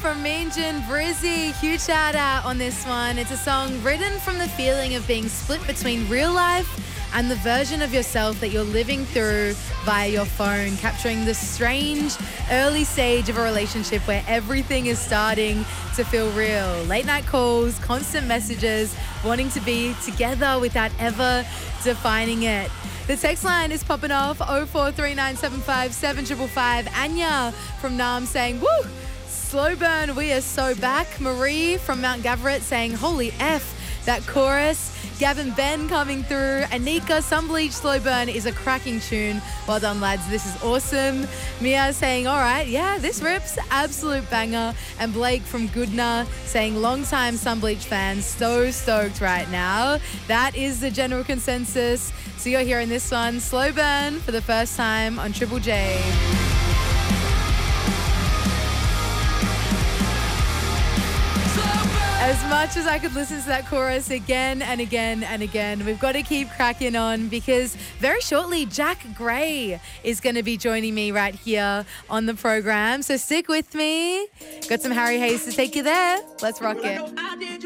from Meanjin Brizzy. Huge shout out on this one. It's a song written from the feeling of being split between real life and the version of yourself that you're living through via your phone, capturing the strange early stage of a relationship where everything is starting to feel real. Late night calls, constant messages, wanting to be together without ever defining it. The text line is popping off 0439757555. Anya from Nam saying, woo, slow burn, we are so back. Marie from Mount Gaveret saying, holy F, that chorus. Gavin Ben coming through. Anika, Sunbleach Slow Burn is a cracking tune. Well done, lads. This is awesome. Mia saying, all right, yeah, this rips. Absolute banger. And Blake from Goodna saying, long time Sunbleach fans. So stoked right now. That is the general consensus. So you're hearing this one, Slow Burn, for the first time on Triple J. As much as I could listen to that chorus again and again and again, we've got to keep cracking on because very shortly, Jack Gray is going to be joining me right here on the program. So stick with me. Got some Harry Hayes to take you there. Let's rock it.